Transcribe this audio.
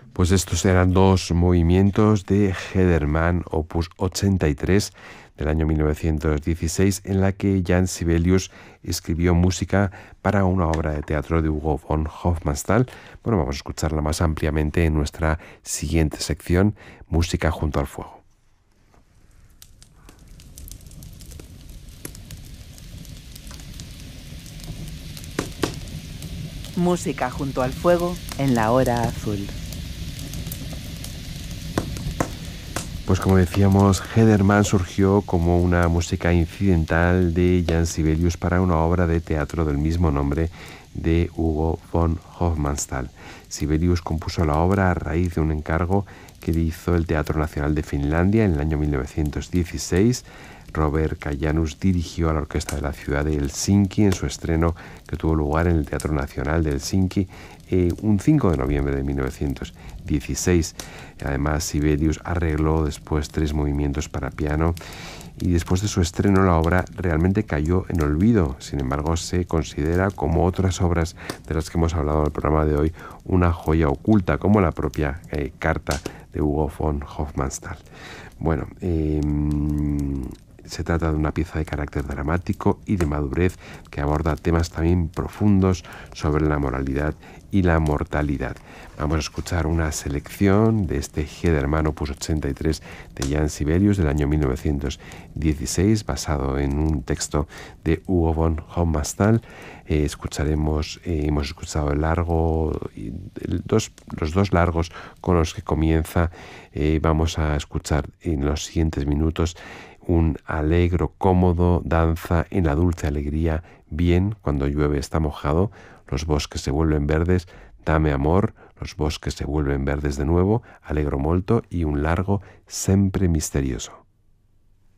Pues estos eran dos movimientos de Hedermann, opus 83, del año 1916, en la que Jan Sibelius escribió música para una obra de teatro de Hugo von Hofmannsthal. Bueno, vamos a escucharla más ampliamente en nuestra siguiente sección, Música junto al fuego. Música junto al fuego en la hora azul. Pues como decíamos, Hedermann surgió como una música incidental de Jan Sibelius para una obra de teatro del mismo nombre de Hugo von Hofmannsthal. Sibelius compuso la obra a raíz de un encargo que le hizo el Teatro Nacional de Finlandia en el año 1916. Robert Kajanus dirigió a la orquesta de la ciudad de Helsinki en su estreno que tuvo lugar en el Teatro Nacional de Helsinki un 5 de noviembre de 1916. Además, Sibelius arregló después 3 movimientos para piano y después de su estreno la obra realmente cayó en olvido. Sin embargo, se considera, como otras obras de las que hemos hablado en el programa de hoy, una joya oculta, como la propia carta de Hugo von Hofmannsthal. Bueno, se trata de una pieza de carácter dramático y de madurez que aborda temas también profundos sobre la moralidad y la mortalidad. Vamos a escuchar una selección de este Hedermann opus 83 de Jan Sibelius del año 1916, basado en un texto de Hugo von Hofmannsthal. Hemos escuchado los dos largos con los que comienza. Vamos a escuchar en los siguientes minutos un alegro, cómodo, danza en la dulce alegría, bien, cuando llueve está mojado, los bosques se vuelven verdes, dame amor, los bosques se vuelven verdes de nuevo, allegro molto, y un largo, sempre misterioso.